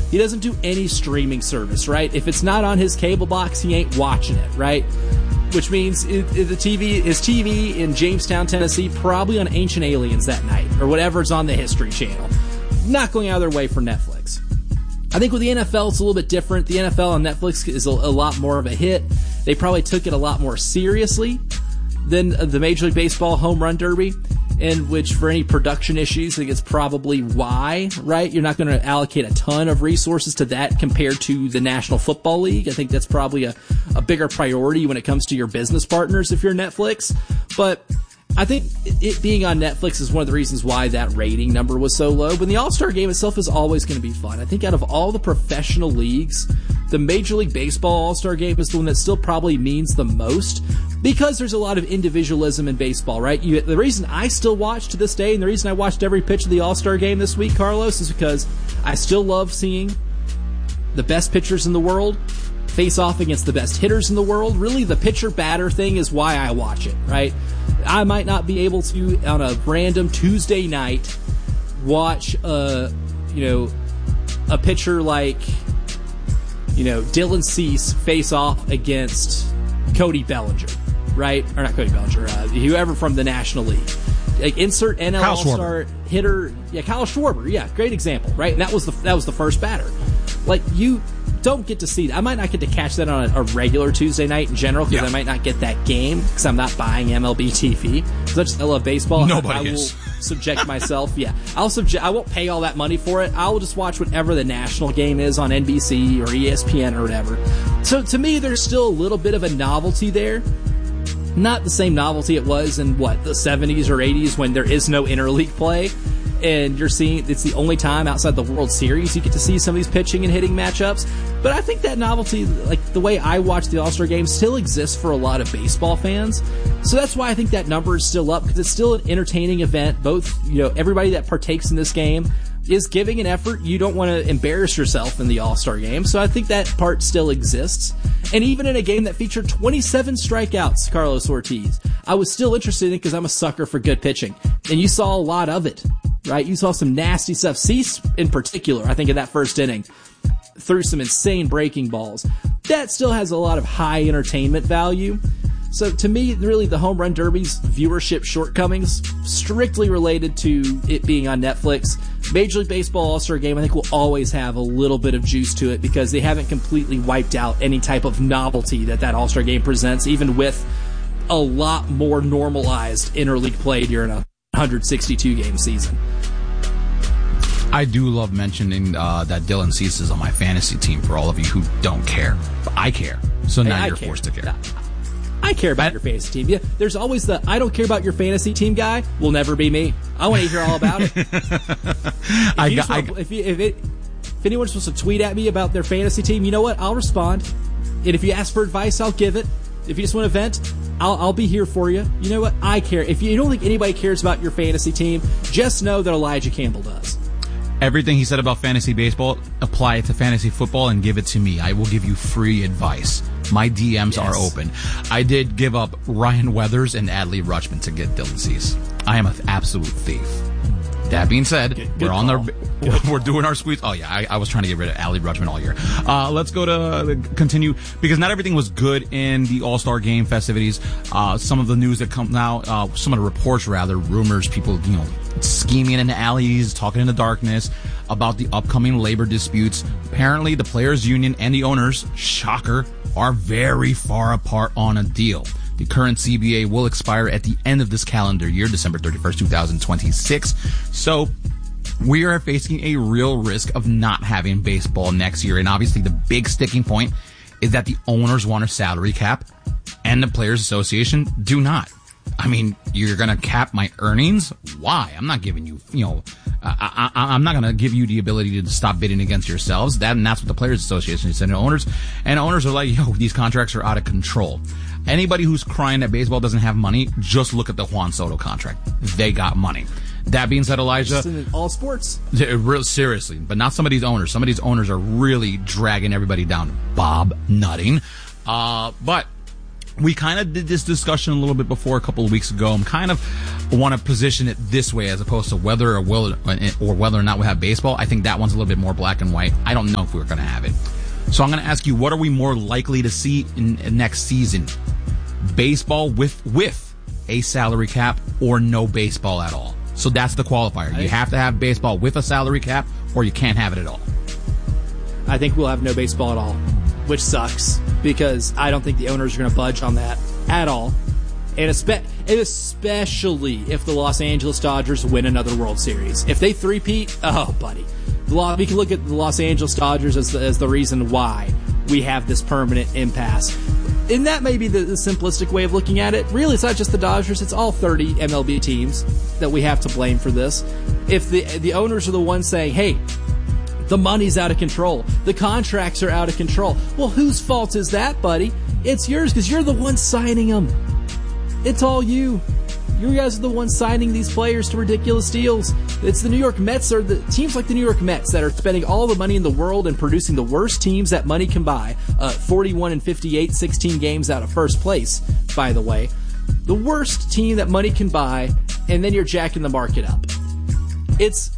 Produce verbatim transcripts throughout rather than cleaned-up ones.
He doesn't do any streaming service, right? If it's not on his cable box, he ain't watching it, right? Which means it, it, the T V, his T V in Jamestown, Tennessee, probably on Ancient Aliens that night, or whatever's on the History Channel. Not going out of their way for Netflix. I think with the N F L, it's a little bit different. The N F L on Netflix is a, a lot more of a hit. They probably took it a lot more seriously than the Major League Baseball Home Run Derby, in which for any production issues, I think it's probably why, right? You're not going to allocate a ton of resources to that compared to the National Football League. I think that's probably a, a bigger priority when it comes to your business partners if you're Netflix. But I think it being on Netflix is one of the reasons why that rating number was so low. But the All-Star Game itself is always going to be fun. I think out of all the professional leagues, the Major League Baseball All-Star Game is the one that still probably means the most because there's a lot of individualism in baseball, right? You, the reason I still watch to this day, and the reason I watched every pitch of the All-Star Game this week, Carlos, is because I still love seeing the best pitchers in the world face off against the best hitters in the world. Really, the pitcher-batter thing is why I watch it, right? I might not be able to, on a random Tuesday night, watch a, you know, a pitcher like, you know, Dylan Cease face off against Cody Bellinger, right? Or not Cody Bellinger, uh, whoever from the National League. Like, insert N L Kyle All-Star Schwarber. hitter. Yeah, Kyle Schwarber. Yeah, great example, right? And that was the that was the first batter. Like, you don't get to see that. I might not get to catch that on a, a regular Tuesday night in general because yeah. I might not get that game because I'm not buying M L B T V. Because I just I love baseball. Nobody I, I is. will subject myself. Yeah, I'll subject. I won't pay all that money for it. I'll just watch whatever the national game is on N B C or E S P N or whatever. So to me, there's still a little bit of a novelty there. Not the same novelty it was in, what, the seventies or eighties when there is no interleague play. And you're seeing, it's the only time outside the World Series you get to see some of these pitching and hitting matchups. But I think that novelty, like the way I watch the All-Star Game, still exists for a lot of baseball fans. So that's why I think that number is still up, because it's still an entertaining event. Both, you know, everybody that partakes in this game is giving an effort. You don't want to embarrass yourself in the All-Star Game. So I think that part still exists. And even in a game that featured twenty-seven strikeouts, Carlos Ortiz, I was still interested in it because I'm a sucker for good pitching. And you saw a lot of it, right? You saw some nasty stuff. Cease, in particular, I think in that first inning, threw some insane breaking balls. That still has a lot of high entertainment value. So to me, really, the Home Run Derby's viewership shortcomings strictly related to it being on Netflix. Major League Baseball All-Star Game, I think, will always have a little bit of juice to it because they haven't completely wiped out any type of novelty that that All-Star Game presents, even with a lot more normalized interleague play during a one hundred sixty-two game season. I do love mentioning uh, that Dylan Cease is on my fantasy team for all of you who don't care. But I care. So now hey, you're care. forced to care. I care about your fantasy team. Yeah, there's always the I don't care about your fantasy team guy will never be me. I want to hear all about it. if, I you got, want, I, if, you, if, it, if anyone's supposed to tweet at me about their fantasy team, you know what? I'll respond. And if you ask for advice, I'll give it. If you just want to vent, I'll, I'll be here for you. You know what? I care. If you don't think anybody cares about your fantasy team, just know that Elijah Campbell does. Everything he said about fantasy baseball, apply it to fantasy football and give it to me. I will give you free advice. My D Ms yes. are open. I did give up Ryan Weathers and Adley Rutschman to get Dylan Cease. I am an absolute thief. That being said, good, good we're on our, we're, we're doing our squeeze. Oh yeah, I, I was trying to get rid of Adley Rutschman all year. Uh, let's go to uh, continue because not everything was good in the All-Star Game festivities. Uh, some of the news that comes out, uh, some of the reports rather, rumors, people, you know, scheming in the alleys, talking in the darkness about the upcoming labor disputes. Apparently, the players' union and the owners, shocker, are very far apart on a deal. The current C B A will expire at the end of this calendar year, December thirty-first, twenty twenty-six. So we are facing a real risk of not having baseball next year. And obviously the big sticking point is that the owners want a salary cap and the Players Association do not. I mean, you're going to cap my earnings? Why? I'm not giving you, you know, I, I, I'm not going to give you the ability to stop bidding against yourselves. That, and that's what the Players Association is saying to owners. And owners are like, yo, these contracts are out of control. Anybody who's crying that baseball doesn't have money, just look at the Juan Soto contract. They got money. That being said, Elijah, just in all sports, real seriously, but not some of these owners. Some of these owners are really dragging everybody down. Bob Nutting. Uh, but we kind of did this discussion a little bit before a couple of weeks ago. I'm kind of want to position it this way as opposed to whether or will or whether or not we have baseball. I think that one's a little bit more black and white. I don't know if we're going to have it. So I'm going to ask you, what are we more likely to see in, in next season? Baseball with with a salary cap or no baseball at all? So that's the qualifier. You have to have baseball with a salary cap or you can't have it at all. I think we'll have no baseball at all, which sucks because I don't think the owners are going to budge on that at all. And especially if the Los Angeles Dodgers win another World Series. If they three-peat, oh, buddy. We can look at the Los Angeles Dodgers as the, as the reason why we have this permanent impasse. And that may be the, the simplistic way of looking at it. Really, it's not just the Dodgers. It's all thirty M L B teams that we have to blame for this. If the the owners are the ones saying, hey, the money's out of control, the contracts are out of control, well, whose fault is that, buddy? It's yours because you're the one signing them. It's all you. You guys are the ones signing these players to ridiculous deals. It's the New York Mets or the teams like the New York Mets that are spending all the money in the world and producing the worst teams that money can buy. Uh, forty-one and fifty-eight, sixteen games out of first place, by the way. The worst team that money can buy, and then you're jacking the market up. It's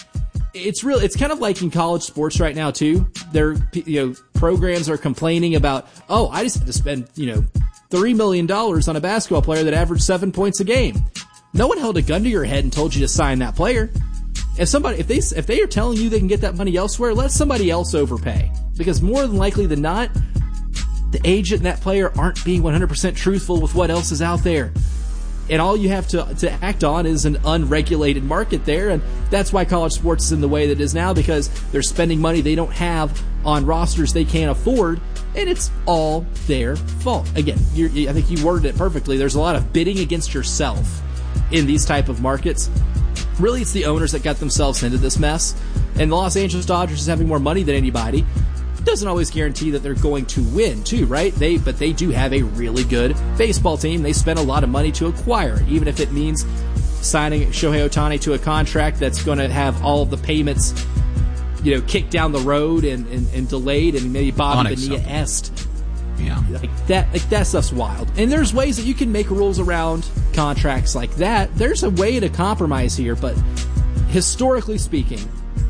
it's real. It's kind of like in college sports right now too. Their you know programs are complaining about, oh, I just had to spend you know. three million dollars on a basketball player that averaged seven points a game. No one held a gun to your head and told you to sign that player. If somebody, if they, if they are telling you they can get that money elsewhere, let somebody else overpay. Because more than likely than not, the agent and that player aren't being one hundred percent truthful with what else is out there. And all you have to, to act on is an unregulated market there. And that's why college sports is in the way that it is now, because they're spending money they don't have on rosters they can't afford. And it's all their fault. Again, you're, I think you worded it perfectly. There's a lot of bidding against yourself in these type of markets. Really, it's the owners that got themselves into this mess. And the Los Angeles Dodgers is having more money than anybody. Doesn't always guarantee that they're going to win, too, right? They, but they do have a really good baseball team. They spent a lot of money to acquire it, even if it means signing Shohei Ohtani to a contract that's going to have all of the payments you know, kicked down the road and, and, and delayed and maybe Bobby Bonilla-esque. Yeah. Like that, like that stuff's wild. And there's ways that you can make rules around contracts like that. There's a way to compromise here, but historically speaking,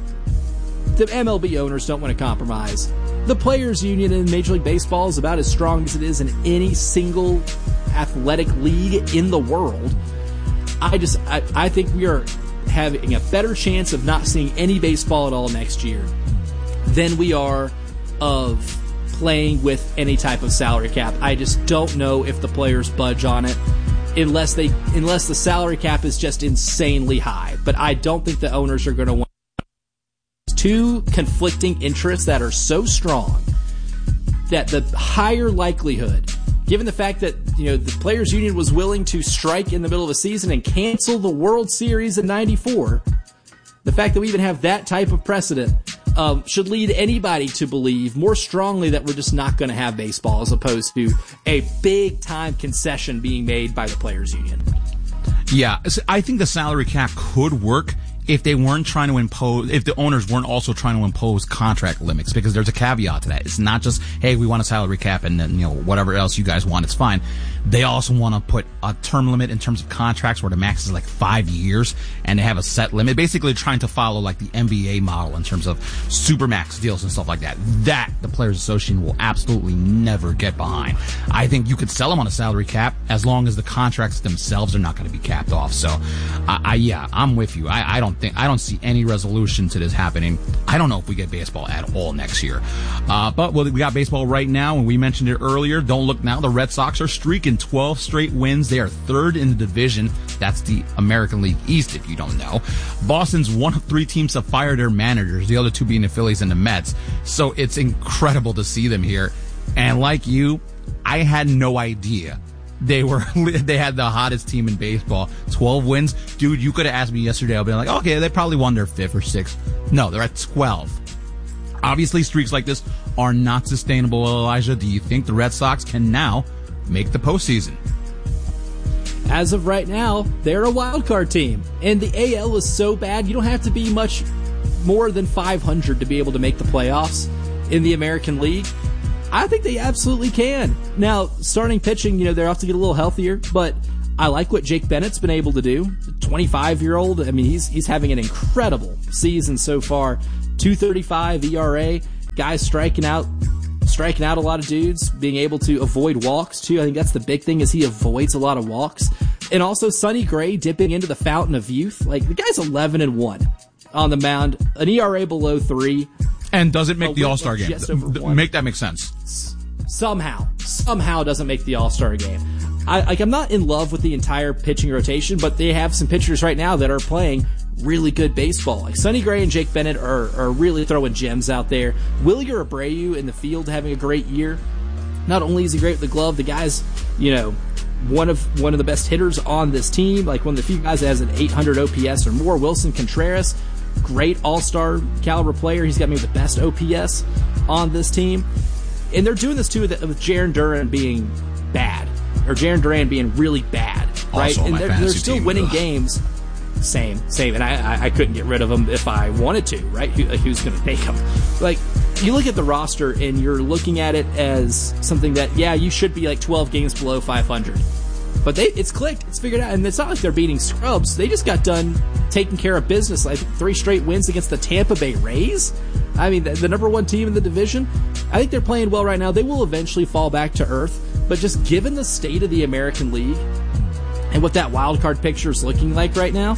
the M L B owners don't want to compromise. The players' union in Major League Baseball is about as strong as it is in any single athletic league in the world. I just, I, I think we are having a better chance of not seeing any baseball at all next year than we are of playing with any type of salary cap. I just don't know if the players budge on it unless they unless the salary cap is just insanely high. But I don't think the owners are going to want two conflicting interests that are so strong that the higher likelihood, given the fact that you know the players' union was willing to strike in the middle of a season and cancel the World Series in ninety-four, the fact that we even have that type of precedent um, should lead anybody to believe more strongly that we're just not going to have baseball, as opposed to a big-time concession being made by the players' union. Yeah, I think the salary cap could work if they weren't trying to impose, if the owners weren't also trying to impose contract limits, because there's a caveat to that. It's not just, hey, we want a salary cap and then, you know, whatever else you guys want, it's fine. They also want to put a term limit in terms of contracts where the max is like five years and they have a set limit, basically trying to follow like the N B A model in terms of supermax deals and stuff like that. That the Players Association will absolutely never get behind. I think you could sell them on a salary cap as long as the contracts themselves are not going to be capped off. So, I, I yeah, I'm with you. I, I don't think I don't see any resolution to this happening. I don't know if we get baseball at all next year. Uh, but well, we got baseball right now, and we mentioned it earlier. Don't look now. The Red Sox are streaking twelve straight wins. They are third in the division. That's the American League East, if you don't know. Boston's one of three teams to fire their managers, the other two being the Phillies and the Mets. So it's incredible to see them here. And like you, I had no idea They were they had the hottest team in baseball. twelve wins. Dude, you could have asked me yesterday. I'll be like, okay, they probably won their fifth or sixth. No, they're at twelve. Obviously, streaks like this are not sustainable, Elijah. Do you think the Red Sox can now make the postseason? As of right now, they're a wild card team. And the A L is so bad, you don't have to be much more than five hundred to be able to make the playoffs in the American League. I think they absolutely can. Now, starting pitching, you know, they're have to get a little healthier, but I like what Jake Bennett's been able to do. twenty-five-year-old, I mean, he's he's having an incredible season so far. two thirty-five E R A, guys striking out striking out a lot of dudes, being able to avoid walks too. I think that's the big thing, is he avoids a lot of walks. And also Sonny Gray dipping into the fountain of youth. Like, the guy's eleven and one on the mound, an E R A below three. And doesn't make the All-Star game. Make that make sense. Somehow, somehow doesn't make the All-Star game. I, like, I'm not in love with the entire pitching rotation, but they have some pitchers right now that are playing really good baseball. Like Sonny Gray and Jake Bennett are, are really throwing gems out there. Wilyer Abreu in the field having a great year. Not only is he great with the glove, the guy's, you know, one of one of the best hitters on this team. Like one of the few guys that has an eight hundred O P S or more. Wilson Contreras, great all-star caliber player. He's got maybe the best O P S on this team. And they're doing this too with, with Jarren Duran being bad. Or Jarren Duran being really bad. Right? Also and they're, they're still team. winning Ugh. games. Same, same. And I, I, I couldn't get rid of him if I wanted to, right? Who, who's going to take him? Like, you look at the roster and you're looking at it as something that, yeah, you should be like twelve games below five hundred. But they, it's clicked. It's figured out. And it's not like they're beating scrubs. They just got done taking care of business. Like three straight wins against the Tampa Bay Rays. I mean, the, the number one team in the division. I think they're playing well right now. They will eventually fall back to earth. But just given the state of the American League and what that wild card picture is looking like right now,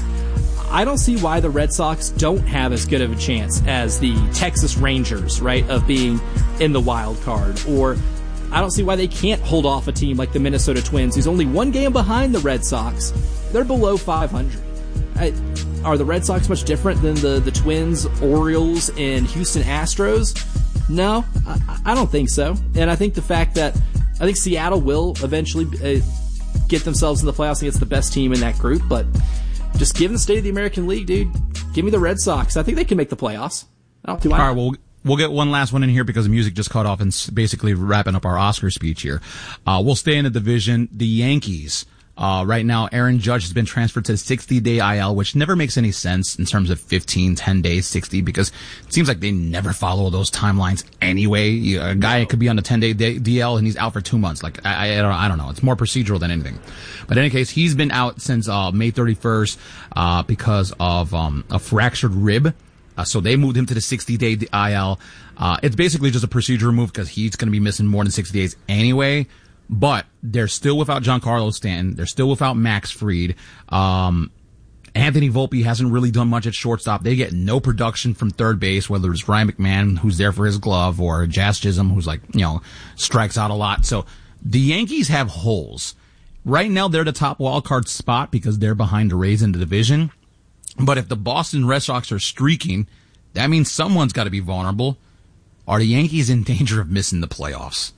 I don't see why the Red Sox don't have as good of a chance as the Texas Rangers, right, of being in the wild card. Or I don't see why they can't hold off a team like the Minnesota Twins, who's only one game behind the Red Sox. They're below five hundred. I, are the Red Sox much different than the, the Twins, Orioles, and Houston Astros? No, I, I don't think so. And I think the fact that I think Seattle will eventually uh, get themselves in the playoffs. I think it's the best team in that group, but just given the state of the American League, dude, give me the Red Sox. I think they can make the playoffs. I don't do I. All right, well, we'll get one last one in here because the music just cut off and basically wrapping up our Oscar speech here. Uh, we'll stay in the division. The Yankees. Uh, right now, Aaron Judge has been transferred to the sixty-day I L, which never makes any sense in terms of fifteen, ten days, sixty, because it seems like they never follow those timelines anyway. You, a guy could be on a ten-day D L and he's out for two months. Like, I, I, don't, I don't know. It's more procedural than anything. But in any case, he's been out since uh, May thirty-first uh, because of um, a fractured rib. Uh, so they moved him to the sixty-day I L. Uh, it's basically just a procedural move because he's going to be missing more than sixty days anyway. But they're still without Giancarlo Stanton. They're still without Max Fried. Um, Anthony Volpe hasn't really done much at shortstop. They get no production from third base, whether it's Ryan McMahon, who's there for his glove, or Jazz Chisholm, who's like, you know, strikes out a lot. So the Yankees have holes. Right now, they're the top wild card spot because they're behind the Rays in the division. But if the Boston Red Sox are streaking, that means someone's got to be vulnerable. Are the Yankees in danger of missing the playoffs?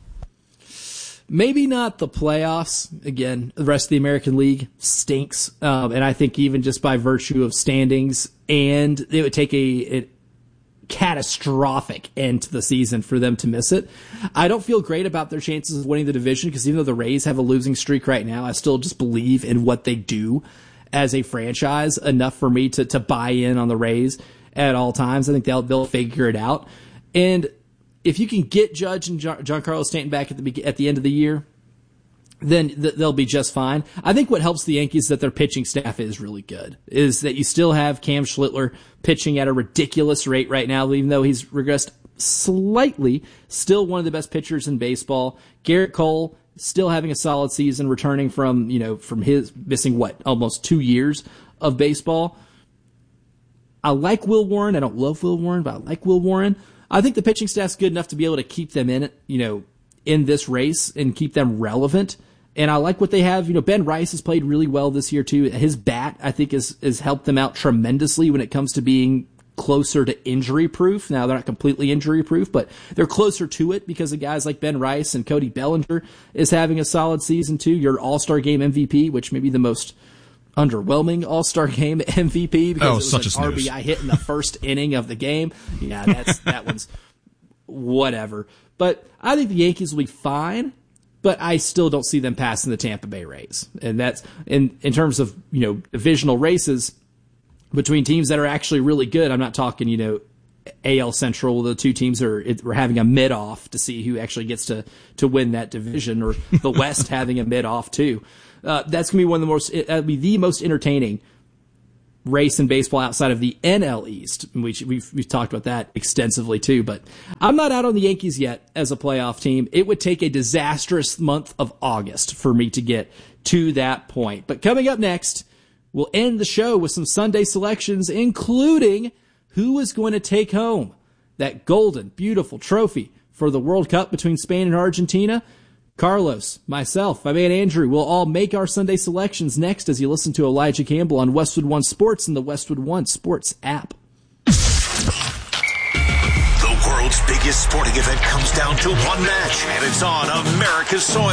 Maybe not the playoffs. Again, the rest of the American League stinks. Um, and I think even just by virtue of standings, and it would take a, a catastrophic end to the season for them to miss it. I don't feel great about their chances of winning the division because even though the Rays have a losing streak right now, I still just believe in what they do as a franchise enough for me to, to buy in on the Rays at all times. I think they'll, they'll figure it out. And if you can get Judge and Giancarlo Stanton back at the at the end of the year, then th- they'll be just fine. I think what helps the Yankees is that their pitching staff is really good. Is that you still have Cam Schlittler pitching at a ridiculous rate right now, even though he's regressed slightly. Still one of the best pitchers in baseball. Garrett Cole still having a solid season, returning from you know from his missing what almost two years of baseball. I like Will Warren. I don't love Will Warren, but I like Will Warren. I think the pitching staff's good enough to be able to keep them in it, you know, in this race and keep them relevant. And I like what they have. You know, Ben Rice has played really well this year too. His bat, I think, has has helped them out tremendously when it comes to being closer to injury proof. Now they're not completely injury proof, but they're closer to it because of guys like Ben Rice, and Cody Bellinger is having a solid season too. Your All-Star Game M V P, which may be the most underwhelming All-Star Game M V P because oh, it was such an a R B I hit in the first inning of the game. Yeah, that's that one's whatever. But I think the Yankees will be fine, but I still don't see them passing the Tampa Bay Rays. And that's in in terms of, you know, divisional races between teams that are actually really good. I'm not talking, you know, A L Central, the two teams are we're having a mid-off to see who actually gets to to win that division, or the West having a mid-off too. Uh, that's gonna be one of the most that'll be the most entertaining race in baseball outside of the N L East. We, we've we've talked about that extensively too. But I'm not out on the Yankees yet as a playoff team. It would take a disastrous month of August for me to get to that point. But coming up next, we'll end the show with some Sunday selections, including who is going to take home that golden, beautiful trophy for the World Cup between Spain and Argentina. Carlos, myself, my man Andrew, will all make our Sunday selections next as you listen to Elijah Campbell on Westwood One Sports and the Westwood One Sports app. The world's biggest sporting event comes down to one match, and it's on America's soil.